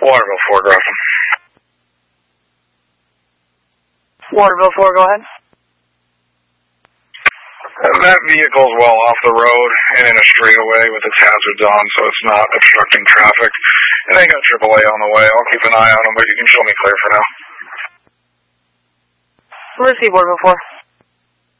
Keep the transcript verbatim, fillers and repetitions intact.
Waterville four, Grafton. Waterville four, go ahead. And that vehicle's well off the road and in a straightaway with its hazards on, so it's not obstructing traffic. And they got triple A on the way. I'll keep an eye on them, but you can show me clear for now. Receive Waterville four.